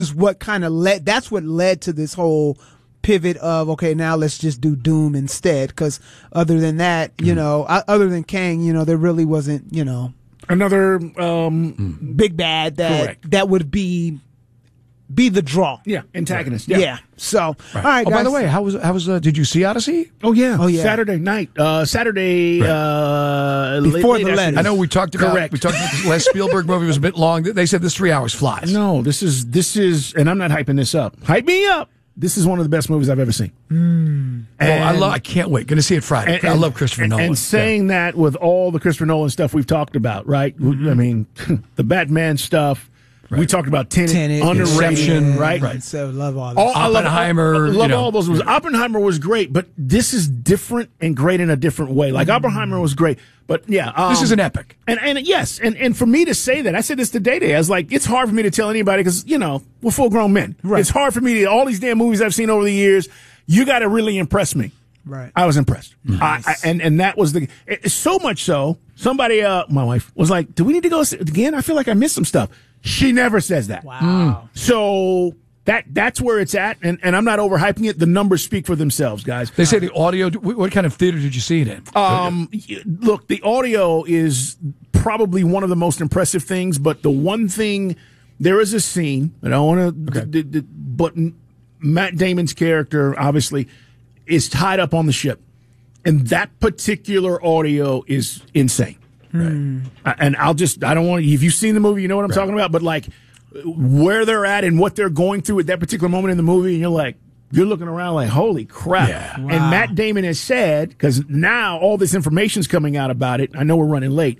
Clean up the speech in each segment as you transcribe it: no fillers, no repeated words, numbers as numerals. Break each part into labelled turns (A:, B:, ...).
A: is what kind of led. That's what led to this whole pivot of, okay, now let's just do Doom instead. Because other than that, other than Kang, there really wasn't,
B: another
A: big bad that would be the draw.
B: Yeah, antagonist.
A: Right. Yeah. So, all right, guys.
C: By the way, how was did you see Odyssey?
B: Oh yeah. Saturday night. Saturday
A: before the letters.
C: I know we talked about the last Spielberg movie was a bit long. They said this 3 hours flies.
B: No, this is, and I'm not hyping this up. Hype me up. This is one of the best movies I've ever seen.
C: I can't wait. Going to see it Friday. I love Christopher Nolan.
B: And saying that with all the Christopher Nolan stuff we've talked about, right? I mean, the Batman stuff. Right. We talked about Tenet, underrated, right?
A: So love all that.
C: Oppenheimer.
B: I love all those movies. Oppenheimer was great, but this is different and great in a different way. Like Oppenheimer was great, but yeah.
C: This is an epic.
B: And yes, and for me to say that, I said this to Day-Day. I was like, it's hard for me to tell anybody because, we're full grown men. Right. It's hard for me to, all these damn movies I've seen over the years, you got to really impress me.
A: Right.
B: I was impressed.
A: Nice.
B: And that was so much so, somebody, my wife, was like, do we need to go again? I feel like I missed some stuff. She never says that.
A: Wow.
B: So that's where it's at, and I'm not overhyping it. The numbers speak for themselves, guys.
C: They say the audio. What kind of theater did you see it in?
B: Look, the audio is probably one of the most impressive things, but the one thing, there is a scene, and I want to, but Matt Damon's character obviously is tied up on the ship, and that particular audio is insane. Right. And I don't want to, if you've seen the movie, you know what I'm talking about, but like where they're at and what they're going through at that particular moment in the movie, and you're looking around like, holy crap.
C: Yeah.
B: Wow. And Matt Damon has said, because now all this information's coming out about it, I know we're running late,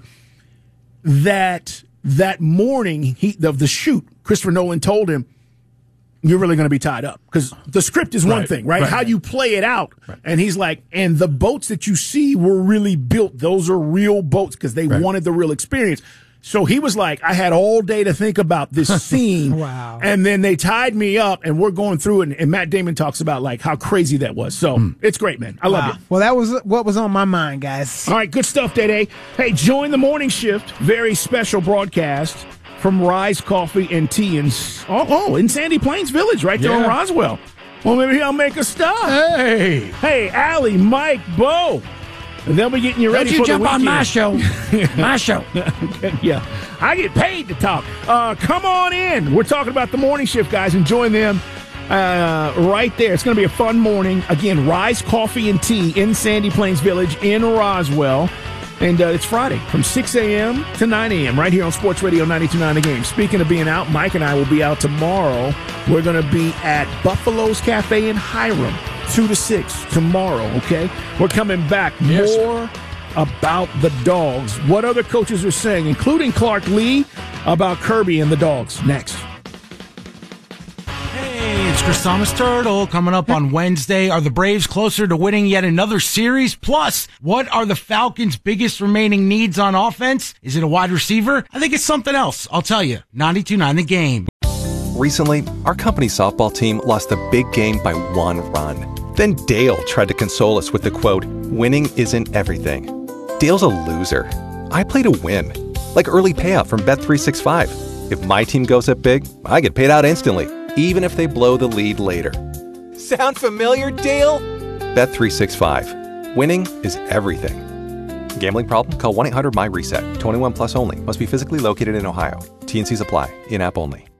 B: that morning of the shoot, Christopher Nolan told him, you're really going to be tied up. Because the script is one thing, right? How you play it out. Right. And he's like, and the boats that you see were really built. Those are real boats because they wanted the real experience. So he was like, I had all day to think about this scene.
A: Wow.
B: And then they tied me up, and we're going through it. And Matt Damon talks about like how crazy that was. So it's great, man. I love it.
A: Well, that was what was on my mind, guys.
B: All right, good stuff, Day-Day. Hey, join the morning shift. Very special broadcast from Rise Coffee and Tea in Sandy Plains Village, right there in Roswell. Well, maybe he'll make a stop. Hey, Allie, Mike, Bo. And they'll be getting you ready for the weekend.
C: Don't you jump on my show. My show.
B: Yeah, I get paid to talk. Come on in. We're talking about the morning shift, guys, and join them right there. It's going to be a fun morning. Again, Rise Coffee and Tea in Sandy Plains Village in Roswell. And it's Friday from 6 a.m. to 9 a.m. right here on Sports Radio 92.9 The Game. Speaking of being out, Mike and I will be out tomorrow. We're going to be at Buffalo's Cafe in Hiram, 2 to 6 tomorrow, okay? We're coming back. More about the Dogs. What other coaches are saying, including Clark Lee, about Kirby and the Dogs. Next.
D: It's Chris Thomas Turtle coming up on Wednesday. Are the Braves closer to winning yet another series? Plus, what are the Falcons' biggest remaining needs on offense? Is it a wide receiver? I think it's something else. I'll tell you. 92.9 The Game.
E: Recently, our company's softball team lost a big game by 1 run. Then Dale tried to console us with the quote, "Winning isn't everything." Dale's a loser. I play to win. Like early payout from Bet365. If my team goes up big, I get paid out instantly, even if they blow the lead later. Sound familiar, Dale? Bet365. Winning is everything. Gambling problem? Call 1-800-MY-RESET. 21 plus only. Must be physically located in Ohio. T&Cs apply. In-app only.